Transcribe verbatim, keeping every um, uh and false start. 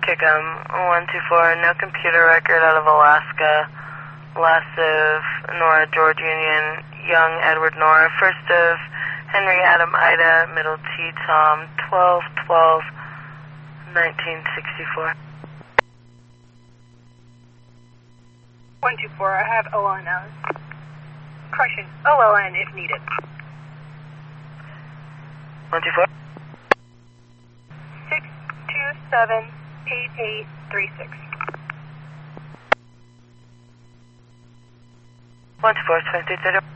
Kickham, one two four, no computer record out of Alaska. Last of Nora George Union, Young Edward Nora. First of Henry Adam Ida, middle T Tom, twelve twelve nineteen sixty-four. one two four, I have O L N. Correction, O L N if needed. one two four. six two seven eight eight three six. one two four, twenty-two thirty.